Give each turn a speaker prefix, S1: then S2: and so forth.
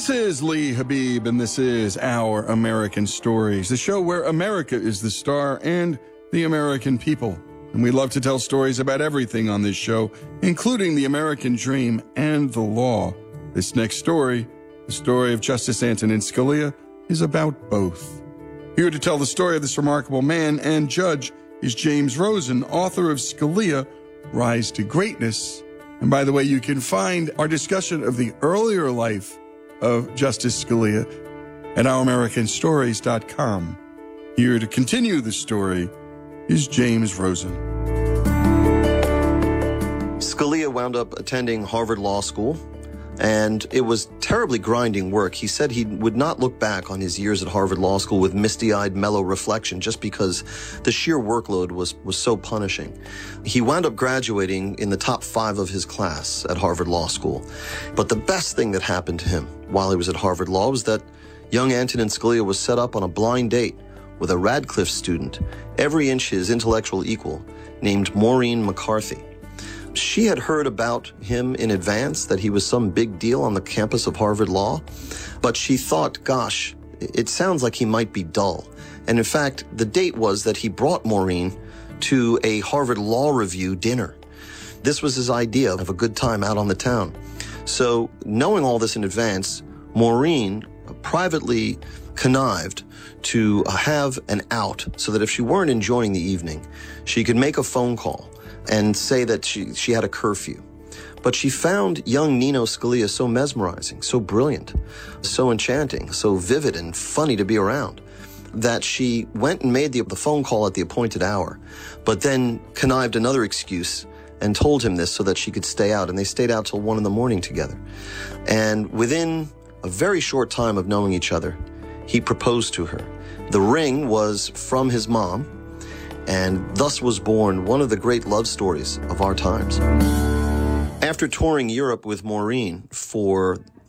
S1: This is Lee Habib, and this is Our American Stories, the show where America is the star and the American people. And we love to tell stories about everything on this show, including the American dream and the law. This next story, the story of Justice Antonin Scalia, is about both. Here to tell the story of this remarkable man and judge is James Rosen, author of Scalia, Rise to Greatness. And by the way, you can find our discussion of the earlier life of Justice Scalia at ouramericanstories.com. Here to continue the story is James Rosen.
S2: Scalia wound up attending Harvard Law School, and it was terribly grinding work. He said he would not look back on his years at Harvard Law School with misty-eyed, mellow reflection just because the sheer workload was so punishing. He wound up graduating in the top 5 of his class at Harvard Law School. But the best thing that happened to him while he was at Harvard Law was that young Antonin Scalia was set up on a blind date with a Radcliffe student, every inch his intellectual equal, named Maureen McCarthy. She had heard about him in advance, that he was some big deal on the campus of Harvard Law, but she thought, gosh, it sounds like he might be dull. And in fact, the date was that he brought Maureen to a Harvard Law Review dinner. This was his idea of a good time out on the town. So knowing all this in advance, Maureen privately connived to have an out so that if she weren't enjoying the evening, she could make a phone call and say that she had a curfew. But she found young Nino Scalia so mesmerizing, so brilliant, so enchanting, so vivid and funny to be around, that she went and made the phone call at the appointed hour, but then connived another excuse and told him this so that she could stay out. And they stayed out till 1 a.m. together. And within a very short time of knowing each other, he proposed to her. The ring was from his mom, and thus was born one of the great love stories of our times. After touring Europe with Maureen for